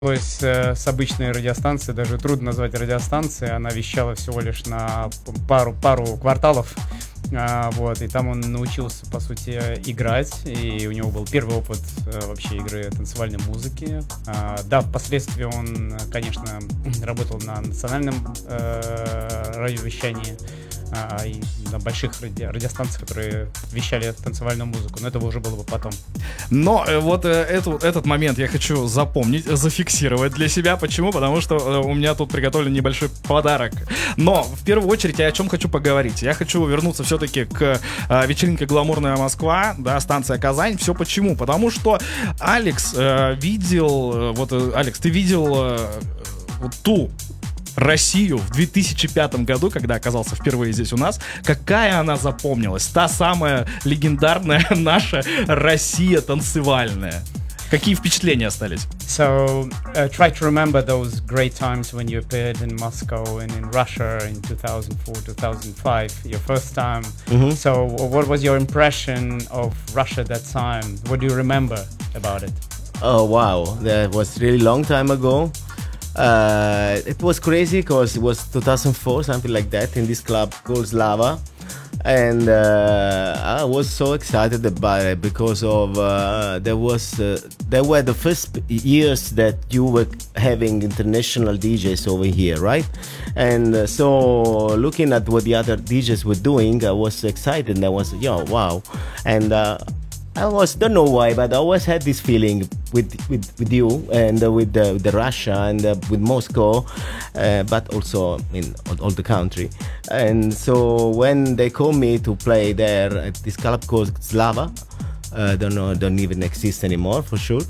С обычной радиостанции, даже трудно назвать радиостанцией, она вещала всего лишь на пару кварталов, вот, и там он научился, по сути, играть, и у него был первый опыт вообще игры танцевальной музыки. Да, впоследствии он, конечно, работал на национальном радиовещании, и на больших радиостанциях, которые вещали танцевальную музыку, но это уже было бы потом. Но вот этот момент я хочу запомнить, зафиксировать для себя. Почему? Потому что у меня тут приготовлен небольшой подарок. Но в первую очередь я о чем хочу поговорить. Я хочу вернуться все-таки к вечеринке «Гламурная Москва», да, станция Казань. Все почему? Потому что Алекс видел, Алекс, ты видел вот ту Россию в 2005 году, когда оказался впервые здесь у нас. Какая она запомнилась? Та самая легендарная наша Россия танцевальная. Какие впечатления остались? So, try to remember those great times when you appeared in Moscow and in Russia in 2004-2005, your first time. Mm-hmm. So, what was your impression of Russia that time? What do you remember about it? Oh, wow. That was really long time ago. It was crazy because it was 2004, something like that, in this club called Slava, and I was so excited about it because of there were the first years that you were having international DJs over here, right? And so looking at what the other DJs were doing, I was excited, and I was, wow, and I don't know why, but I always had this feeling with you and with the Russia and with Moscow, but also in all the country. And so when they called me to play there at this club called Slava, don't even exist anymore for sure.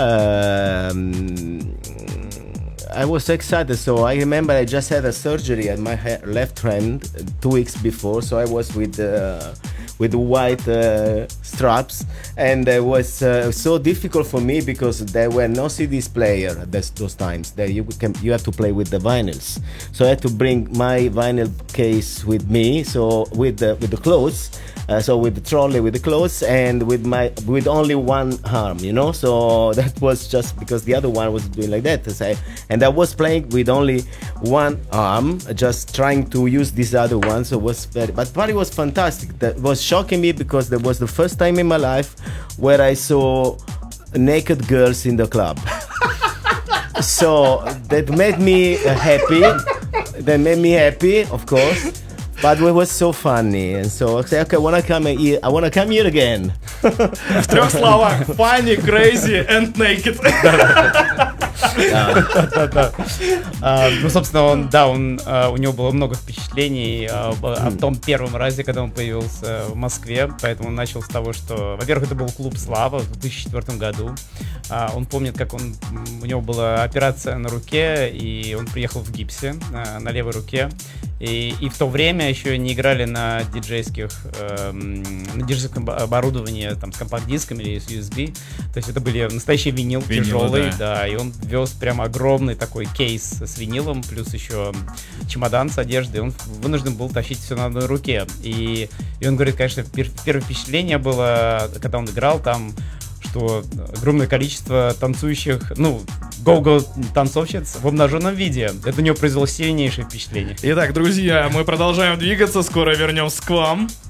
I was excited, so I remember I just had a surgery at my left hand 2 weeks before, so I was with white straps, and it was so difficult for me because there were no CDs player at those times. There you have to play with the vinyls, so I had to bring my vinyl case with me, so with the clothes. So with the trolley, with the clothes, and with only one arm, So that was just because the other one was doing like that. And I was playing with only one arm, just trying to use this other one. So it was but the party was fantastic. That was shocking me because that was the first time in my life where I saw naked girls in the club. So that made me happy. That made me happy, of course. But it was so funny, and so I said, okay, I wanna come here again. В 3 словах: funny, crazy and naked. Ну, собственно, у него было много впечатлений о том первом разе, когда он появился в Москве. Поэтому он начал с того, что, во-первых, это был клуб «Слава» в 2004 году. Он помнит, как у него была операция на руке, и он приехал в гипсе на левой руке. И в то время еще не играли на диджейском оборудовании, там, с компакт-дисками или с USB. То есть это были настоящий винил тяжелый, да, и он вез прям огромный такой кейс с винилом, плюс еще чемодан с одеждой. Он вынужден был тащить все на одной руке. И он говорит, конечно, первое впечатление было, когда он играл там, что огромное количество танцующих, го-го танцовщиц в обнаженном виде. Это у него произвело сильнейшее впечатление. Итак, друзья, мы продолжаем двигаться, скоро вернемся к вам.